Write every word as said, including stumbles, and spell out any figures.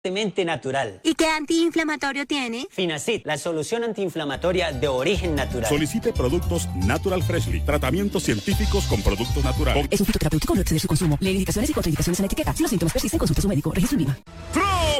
natural. ¿Y qué antiinflamatorio tiene? Finacid, la solución antiinflamatoria de origen natural. Solicite productos Natural Freshly, tratamientos científicos con productos naturales. Es un fitoterapéutico, no exceder su consumo. Lee indicaciones y contraindicaciones en la etiqueta. Si los síntomas persisten, consulte a su médico. Registro INVIMA.